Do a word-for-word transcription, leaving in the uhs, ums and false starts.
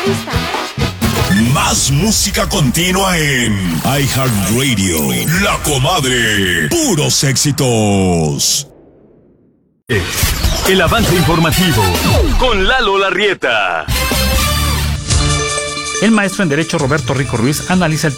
vista. Más música continua en iHeartRadio. La Comadre. Puros éxitos. El avance informativo con Lalo Larrieta. El maestro en Derecho Roberto Rico Ruiz analiza el